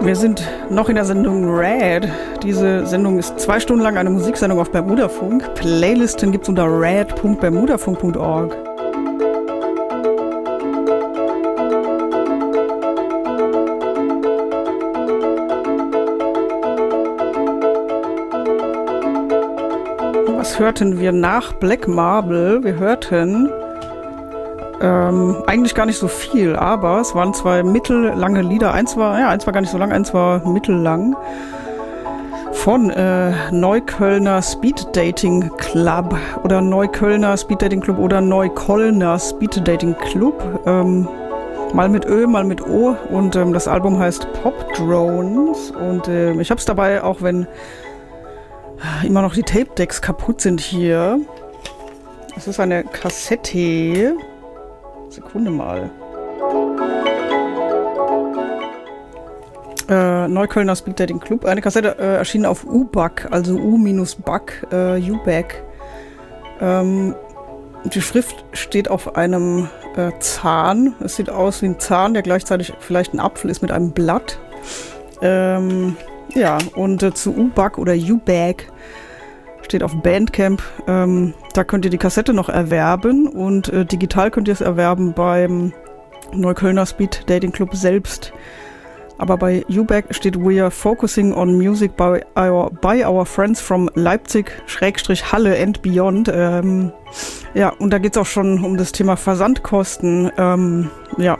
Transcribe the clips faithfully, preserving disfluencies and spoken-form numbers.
Wir sind noch in der Sendung Red. Diese Sendung ist zwei Stunden lang eine Musiksendung auf Bermudafunk. Playlisten gibt's unter red punkt bermudafunk punkt org. Was hörten wir nach Black Marble? Wir hörten ähm, eigentlich gar nicht so viel, aber es waren zwei mittellange Lieder. Eins war, ja, eins war gar nicht so lang, eins war mittellang. Von äh, Neuköllner Speed Dating Club oder Neuköllner Speed Dating Club oder Neuköllner Speed Dating Club. Ähm, mal mit Ö, mal mit O. Und ähm, das Album heißt Pop Drones. Und äh, ich habe es dabei, auch wenn immer noch die Tape-Decks kaputt sind hier. Es ist eine Kassette. Sekunde mal. Äh, Neuköllner Speed Dating Club. Eine Kassette äh, erschienen auf U B A C, also U-Back, äh, U B A C. Ähm, die Schrift steht auf einem äh, Zahn. Es sieht aus wie ein Zahn, der gleichzeitig vielleicht ein Apfel ist mit einem Blatt. Ähm, ja, und äh, zu U B A C oder U B A C steht auf Bandcamp. Ähm, da könnt ihr die Kassette noch erwerben und äh, digital könnt ihr es erwerben beim Neuköllner Speed Dating Club selbst. Aber bei U B A C steht We are focusing on music by our, by our friends from Leipzig, Schrägstrich Halle and beyond. Ähm, ja, und da geht es auch schon um das Thema Versandkosten. Ähm, ja,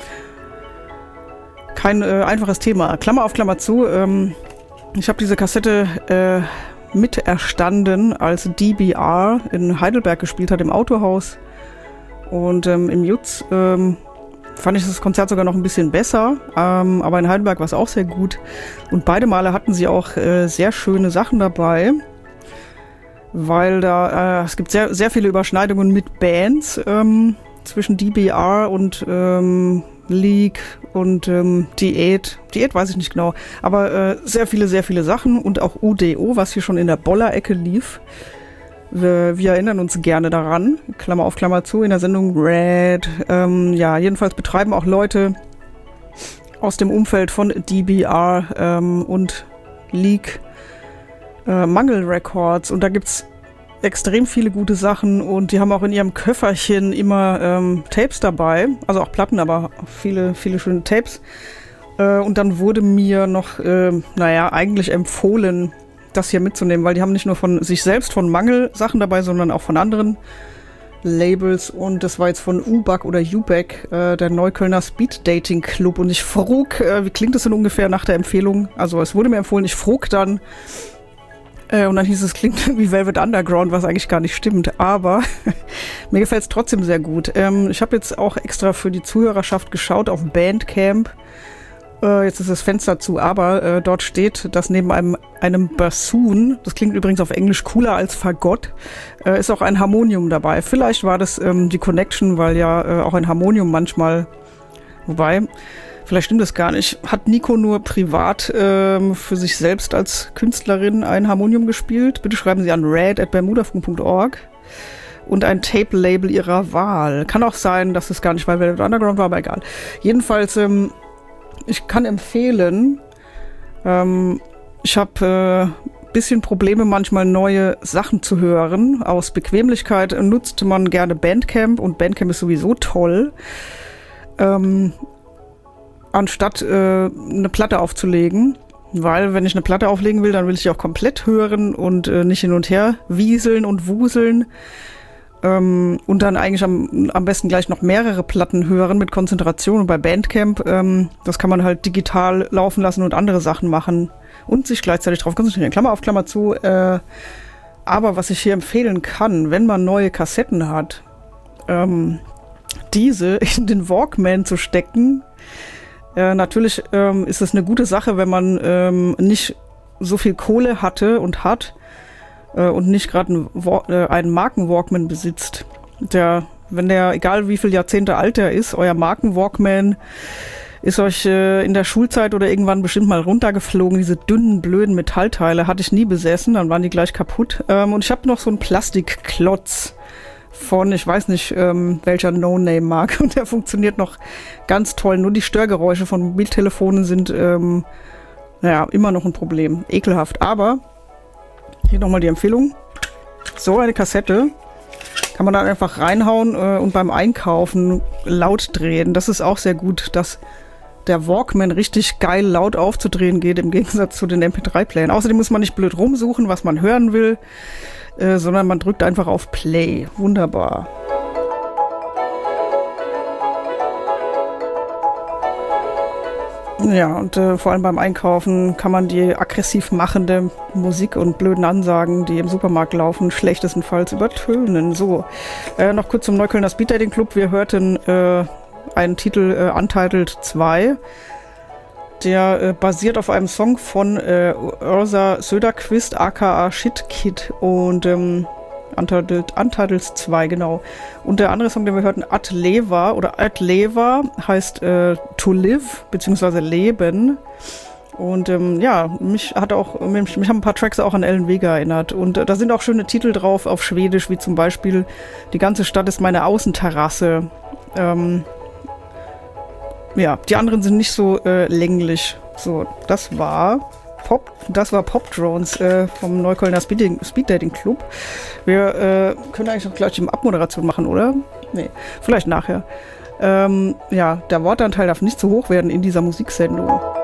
kein äh, einfaches Thema. Klammer auf Klammer zu. Ähm, ich habe diese Kassette äh, miterstanden, als D B R in Heidelberg gespielt hat, im Autohaus. Und ähm, im Jutz ähm, fand ich das Konzert sogar noch ein bisschen besser, ähm, aber in Heidelberg war es auch sehr gut. Und beide Male hatten sie auch äh, sehr schöne Sachen dabei, weil da, äh, es gibt sehr, sehr viele Überschneidungen mit Bands ähm, zwischen D B R und ähm, League und ähm, Diät. Diät weiß ich nicht genau, aber äh, sehr viele, sehr viele Sachen und auch U D O, was hier schon in der Boller-Ecke lief. Wir, wir erinnern uns gerne daran, Klammer auf Klammer zu, in der Sendung Red. Ähm, ja, jedenfalls betreiben auch Leute aus dem Umfeld von D B R ähm, und League äh, Mangel Records und da gibt's extrem viele gute Sachen und die haben auch in ihrem Köfferchen immer ähm, Tapes dabei, also auch Platten, aber viele, viele schöne Tapes. Äh, und dann wurde mir noch, äh, naja, eigentlich empfohlen, das hier mitzunehmen, weil die haben nicht nur von sich selbst, von Mangel Sachen dabei, sondern auch von anderen Labels und das war jetzt von U B A C oder U B A C, äh, der Neuköllner Speed Dating Club und ich frug, äh, wie klingt das denn ungefähr nach der Empfehlung? Also es wurde mir empfohlen, ich frug dann äh, und dann hieß es, klingt wie Velvet Underground, was eigentlich gar nicht stimmt, aber mir gefällt es trotzdem sehr gut. Ähm, ich habe jetzt auch extra für die Zuhörerschaft geschaut auf Bandcamp. Äh, jetzt ist das Fenster zu, aber äh, dort steht, dass neben einem, einem Bassoon, das klingt übrigens auf Englisch cooler als Fagott, äh, ist auch ein Harmonium dabei. Vielleicht war das ähm, die Connection, weil ja äh, auch ein Harmonium manchmal, wobei, vielleicht stimmt das gar nicht, hat Nico nur privat ähm, für sich selbst als Künstlerin ein Harmonium gespielt? Bitte schreiben Sie an red at bermudafunk punkt org und ein Tape-Label Ihrer Wahl. Kann auch sein, dass es gar nicht bei Velvet Underground war, aber egal. Jedenfalls, ähm, ich kann empfehlen, ähm, ich habe äh, bisschen Probleme, manchmal neue Sachen zu hören. Aus Bequemlichkeit nutzt man gerne Bandcamp und Bandcamp ist sowieso toll. Ähm, anstatt äh, eine Platte aufzulegen, weil wenn ich eine Platte auflegen will, dann will ich die auch komplett hören und äh, nicht hin und her wieseln und wuseln. Ähm, und dann eigentlich am, am besten gleich noch mehrere Platten hören mit Konzentration. Und bei Bandcamp, ähm, das kann man halt digital laufen lassen und andere Sachen machen und sich gleichzeitig drauf konzentrieren. Klammer auf Klammer zu. Äh, aber was ich hier empfehlen kann, wenn man neue Kassetten hat, ähm, diese in den Walkman zu stecken. Äh, natürlich ähm, ist es eine gute Sache, wenn man ähm, nicht so viel Kohle hatte und hat, und nicht gerade einen, äh, einen Marken-Walkman besitzt. Der, wenn der, egal wie viele Jahrzehnte alt der ist, euer Marken-Walkman ist euch äh, in der Schulzeit oder irgendwann bestimmt mal runtergeflogen. Diese dünnen, blöden Metallteile hatte ich nie besessen, dann waren die gleich kaputt. Ähm, und ich habe noch so einen Plastikklotz, von, ich weiß nicht, ähm, welcher No-Name-Marke. Und der funktioniert noch ganz toll. Nur die Störgeräusche von Mobiltelefonen sind, ähm, naja, immer noch ein Problem. Ekelhaft. Aber, hier nochmal die Empfehlung. So eine Kassette kann man dann einfach reinhauen äh, und beim Einkaufen laut drehen. Das ist auch sehr gut, dass der Walkman richtig geil laut aufzudrehen geht, im Gegensatz zu den M P drei Playern. Außerdem muss man nicht blöd rumsuchen, was man hören will, äh, sondern man drückt einfach auf Play. Wunderbar. Ja, und äh, vor allem beim Einkaufen kann man die aggressiv machende Musik und blöden Ansagen, die im Supermarkt laufen, schlechtestenfalls übertönen. So, äh, noch kurz zum Neuköllner Speed Dating Club. Wir hörten äh, einen Titel äh, Untitled zwei. Der äh, basiert auf einem Song von äh, Ursa Söderqvist, aka Shit Kid. Und ähm, Untitled, Untitled zwei, genau. Und der andere Song, den wir hörten, Ad Leva oder Ad Leva, heißt äh, To Live, beziehungsweise Leben. Und ähm, ja, mich hat auch, mich, mich haben ein paar Tracks auch an Ellen Vega erinnert. Und äh, da sind auch schöne Titel drauf auf Schwedisch, wie zum Beispiel Die ganze Stadt ist meine Außenterrasse. Ähm, ja, die anderen sind nicht so äh, länglich. So, das war Pop, das war Pop Drones äh, vom Neuköllner Speed, Speed Dating Club. Wir äh, können eigentlich noch gleich die Abmoderation machen, oder? Nee, vielleicht nachher. Ähm, ja, der Wortanteil darf nicht zu hoch werden in dieser Musiksendung.